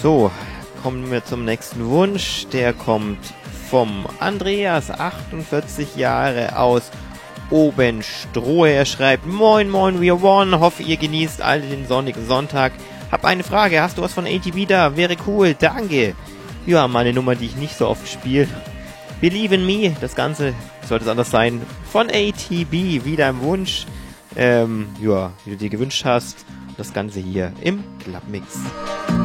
So, kommen wir zum nächsten Wunsch. Der kommt vom Andreas, 48 Jahre, aus Obenstrohe. Er schreibt: Moin moin, we won. Hoffe, ihr genießt alle den sonnigen Sonntag. Hab eine Frage. Hast du was von ATB da? Wäre cool. Danke. Ja, meine Nummer, die ich nicht so oft spiele. Believe in Me. Das Ganze sollte es anders sein. Von ATB. Wieder im Wunsch. Ja, wie du dir gewünscht hast. Das Ganze hier im Clubmix.